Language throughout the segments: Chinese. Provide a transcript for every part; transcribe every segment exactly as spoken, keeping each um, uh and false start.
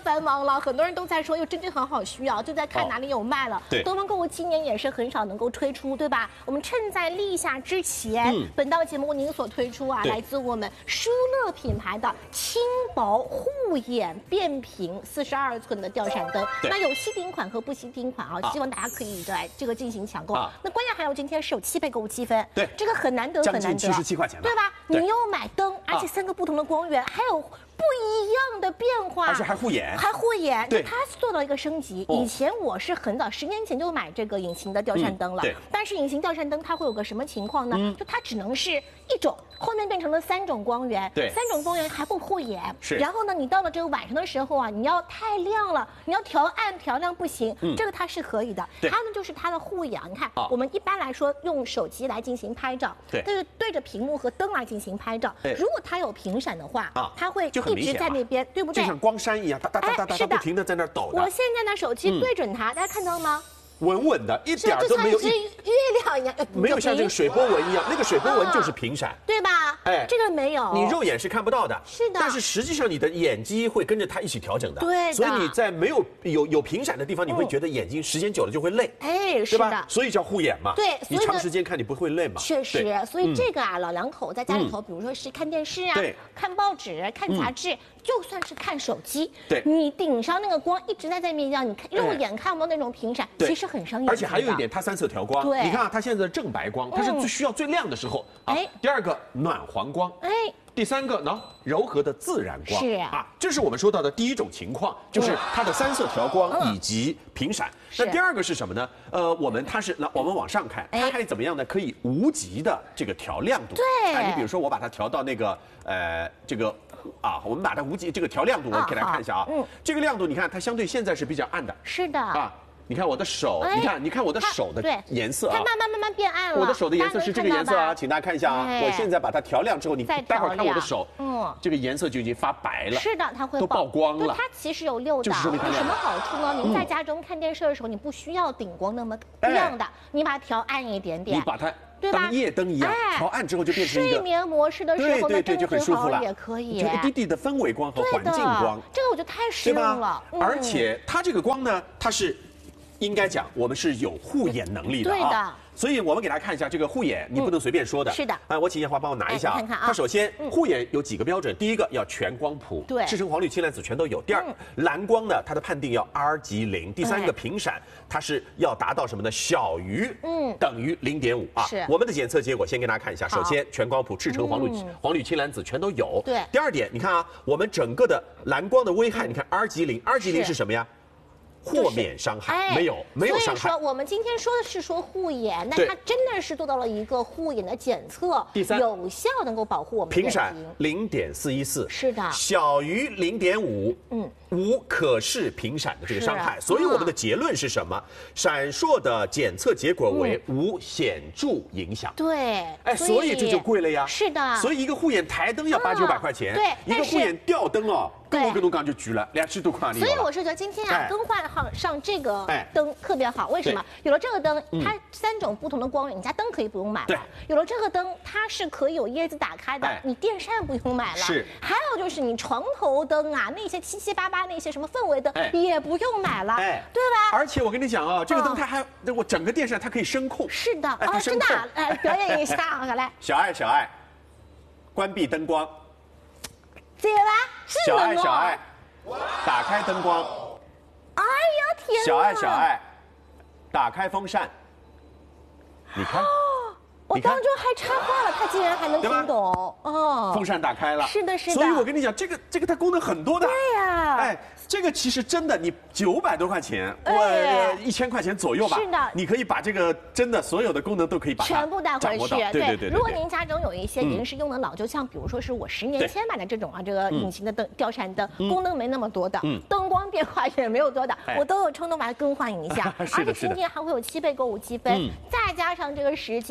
繁忙了，很多人都在说，哟，真的很好需要，就在看哪里有卖了。 哦、对， 东方购物今年也是很少能够推出，对吧？我们趁在立夏之前，嗯、本档节目为您所推出啊，来自我们舒乐品牌的轻薄护眼变频四十二寸的吊扇灯。那有吸顶款和不吸顶款啊，希望大家可以来这个进行抢购。啊、那关键还有今天是有七倍购物积分， 对， 这个很难得，很难得， 七十七块钱， 对吧？你又买灯，而且三个不同的光源，还有不一样的变化， 而且还护眼， 还护眼。 对， 它做到一个升级。以前我是很早，十年前就买这个隐形的吊扇灯了。 对。 但是隐形吊扇灯它会有个什么情况呢？就它只能是一种，后面变成了三种光源。 对。 三种光源还不护眼。 是。 然后呢，你到了这个晚上的时候啊，你要太亮了，你要调暗调亮不行。嗯。这个它是可以的。 对。 它呢就是它的护眼。你看，我们一般来说用手机来进行拍照， 对， 就是对着屏幕和灯来进行拍照。如果它有频闪的话，啊，它会一直在那边。对不对？ 就像光山一样，哒哒哒哒哒，不停的在那儿抖的。 我现在拿手机对准它，大家看到吗？ 稳稳的，一点都没有， 就像一只月亮一样， 没有像这个水波纹一样，那个水波纹就是频闪， 对吧？哎，这个没有， 你肉眼是看不到的， 是的。 但是实际上你的眼肌会跟着它一起调整的， 对。 所以你在没有有有频闪的地方，你会觉得眼睛时间久了就会累， 哎，是的。 所以叫护眼嘛。 对， 你长时间看你不会累嘛？ 确实，所以这个啊，老两口在家里头，比如说是看电视啊，看报纸、看杂志。就算是看手机， 对， 你顶上那个光一直在在面让你看，肉眼看不到那种频闪，其实很伤眼睛。 而且还有一点，它三色调光， 对， 你看啊，它现在的正白光，它是最需要最亮的时候。哎，第二个暖黄光，哎，第三个呢柔和的自然光， 是啊，这是我们说到的第一种情况，就是它的三色调光以及频闪。那第二个是什么呢？呃，我们它是那我们往上看，它还怎么样呢？可以无极的这个调亮度。 对， 啊，你比如说我把它调到那个呃这个。啊，我们把它无极这个调亮度，我给大家看一下啊。嗯，这个亮度你看它相对现在是比较暗的。 是的。啊， 你看我的手，你看你看我的手的颜色啊， 它慢慢慢慢变暗了。 我的手的颜色是这个颜色啊，请大家看一下啊。我现在把它调亮之后，你待会儿看我的手，嗯，这个颜色就已经发白了。 是的，它会都曝光了。 它其实有六档，有什么好处呢？您在家中看电视的时候，你不需要顶光那么亮的，你把它调暗一点点， 你把它。当夜灯一样，调暗之后就变成一个睡眠模式的时候， 对对对，就很舒服了， 也可以， 就一滴滴的氛围光和环境光， 这个我觉得太实用了。 而且它这个光呢，它是应该讲我们是有护眼能力的啊。 对的。 所以我们给大家看一下这个护眼，你不能随便说的。 是的。 哎，我请艳华帮我拿一下啊。它首先护眼有几个标准，第一个要全光谱， 对， 赤橙黄绿青蓝紫全都有。第二，蓝光呢，它的判定要 R 级零。第三个频闪，它是要达到什么呢？小于嗯等于零点五啊。 是。 我们的检测结果先给大家看一下，首先全光谱，赤橙黄绿黄绿青蓝紫全都有。 对。 第二点，你看啊，我们整个的蓝光的危害，你看 R 级零 ，R 级零是什么呀？豁免伤害，没有没有伤害。 所以说我们今天说的是说护眼，那它真的是做到了一个护眼的检测， 第三， 有效能够保护我们频闪零点四一四， 是的， 小于零点五，嗯，无可视频闪的这个伤害。所以我们的结论是什么？闪烁的检测结果为无显著影响。 对， 哎，所以这就贵了呀。 是的， 所以一个护眼台灯要八九百块钱， 对， 一个护眼吊灯哦。跟我跟侬讲就举了，两千多块。 所以我是觉得今天啊，更换上上这个灯特别好。为什么？有了这个灯，它三种不同的光源，你家灯可以不用买了。有了这个灯，它是可以有叶子打开的，你电扇不用买了。 是。 还有就是你床头灯啊，那些七七八八那些什么氛围灯也不用买了，哎，对吧？ 而且我跟你讲啊，这个灯它还，我整个电扇它可以声控。 是的，哦，真的，来表演一下，好来。 小爱，小爱，关闭灯光。 姐啦， 小爱，小爱，打开灯光。 哎呀天！ 小爱，小爱，打开风扇。你看， 我当中还插话了，他竟然还能听懂哦。 风扇打开了， 是的，是的。 所以我跟你讲，这个这个它功能很多的。 对呀， 哎，这个其实真的，你九百多块钱，我一千块钱左右吧。 是的， 你可以把这个真的所有的功能都可以把它全部带回去。 对对对。 如果您家中有一些已经是用的老旧，像比如说是我十年前买的这种啊，这个隐形的灯吊扇灯，功能没那么多的，灯光变化也没有多的，我都有冲动把它更换一下。而且今天还会有七倍购物积分，再加上这个时间，包括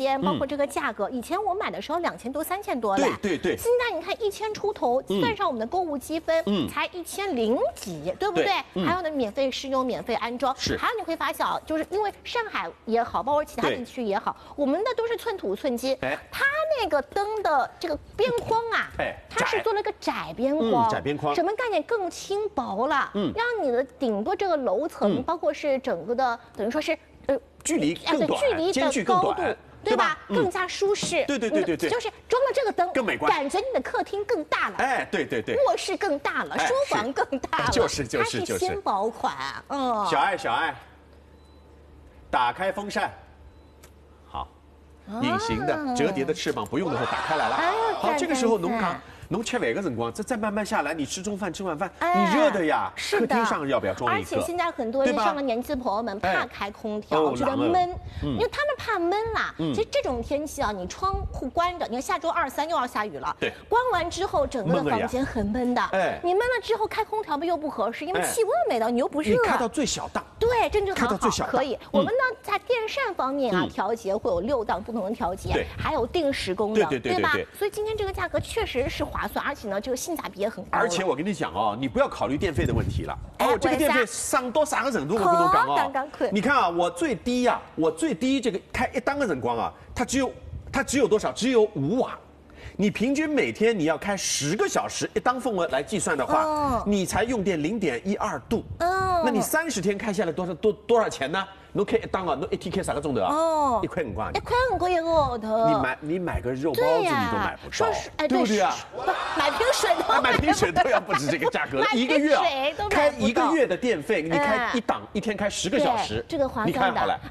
这个价格，以前我买的时候两千多、三千多的， 对对对。 现在你看一千出头，算上我们的购物积分，嗯，才一千零几，对不对？对还有呢，免费试用、免费安装。 是。 还有你会发现啊，就是因为上海也好，包括其他地区也好，我们的都是寸土寸金。哎。它那个灯的这个边框啊，哎，它是做了个窄边框， 窄边框， 什么概念？更轻薄了，嗯，让你的顶多这个楼层，包括是整个的，等于说是呃距离更短， 距离的高度。对吧？ 嗯、 更加舒适。 对对对对对， 就是装了这个灯， 更美观， 感觉你的客厅更大了。 哎，对对对， 卧室更大了，书房更大了。 就是就是就是。 它是纤薄款，嗯。 小爱小爱，打开风扇。好，隐形的折叠的翅膀，不用的时候打开来了。好，这个时候侬讲。侬吃饭的辰光，这再慢慢下来，你吃中饭、吃晚饭，你热的呀。 是的。客厅上要不要装一个？ 而且现在很多人上了年纪的朋友们怕开空调，觉得闷，因为他们怕闷啦。其实这种天气啊，你窗户关着，你看下周二三又要下雨了。 对。 关完之后，整个的房间很闷的。哎。你闷了之后开空调吧又不合适，因为气温没到，你又不热。 你开到最小档。 对，正正好好可以。我们呢在电扇方面啊调节会有六档不同的调节，还有定时功能，对吧？所以今天这个价格确实是划算，而且呢这个。性价比也很高， 而且我跟你讲哦，你不要考虑电费的问题了。哦，这个电费上到啥个程度我跟你讲哦。你看啊，我最低呀、啊，我最低这个开一档的辰光啊，它只有它只有多少？只有五瓦。你平均每天你要开十个小时，一档份额来计算的话，哦、你才用电零点一二度。哦，那你三十天开下来多少多多少钱呢？侬开一档啊，侬一天开啥个钟头啊？哦，一块五块。 一块五块一个号头。 你买你买个肉包子你都买不到， 哎， 对不对啊？ 买瓶水都买瓶水都要不止这个价格，一个月啊，开一个月的电费，你开一档一天开十个小时， 这个划算的。 你看好了。